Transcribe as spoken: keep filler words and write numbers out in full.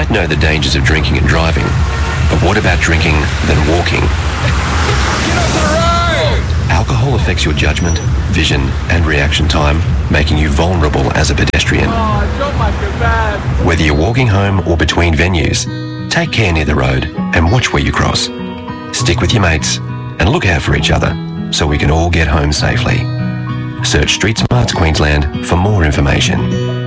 might know the dangers of drinking and driving, but what about drinking then walking? Get off the road! Alcohol affects your judgment, vision and reaction time, making you vulnerable as a pedestrian. Oh, drop my kebab. Whether you're walking home or between venues, take care near the road and watch where you cross. Stick with your mates and look out for each other so we can all get home safely. Search Street Smarts Queensland for more information.